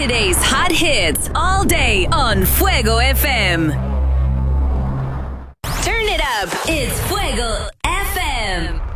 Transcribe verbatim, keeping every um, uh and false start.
Today's hot hits all day on Fuego F M. Turn it up. It's Fuego F M.